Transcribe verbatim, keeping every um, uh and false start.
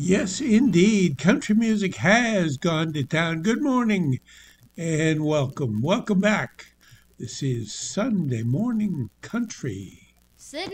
Yes, indeed. Country music has gone to town. Good morning and welcome. Welcome back. This is Sunday Morning Country.